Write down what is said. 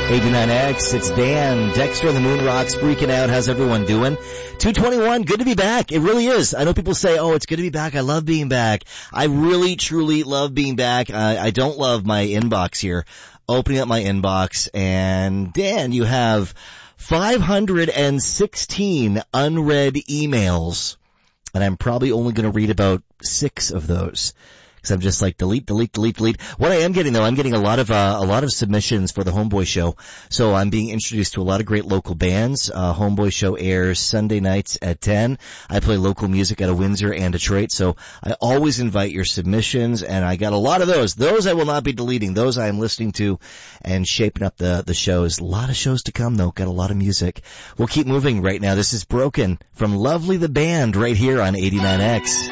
89X, it's Dan. Dexter and the Moon Rocks freaking out. How's everyone doing? 221, good to be back. It really is. I know people say, oh, it's good to be back. I love being back. I really, truly love being back. I don't love my inbox here. Opening up my inbox, and Dan, you have 516 unread emails, and I'm probably only going to read about 6 of those. Because I'm just like delete. What I am getting though, I'm getting a lot of submissions for the Homeboy Show. So I'm being introduced to a lot of great local bands. Homeboy Show airs Sunday nights at 10. I play local music out of Windsor and Detroit. So I always invite your submissions, and I got a lot of those. Those I will not be deleting. Those I am listening to and shaping up the shows. A lot of shows to come though. Got a lot of music. We'll keep moving right now. This is Broken from Lovely the Band right here on 89X.